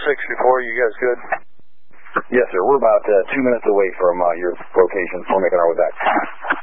64, you guys good? Yes, sir. We're about 2 minutes away from your location. We're making our way back.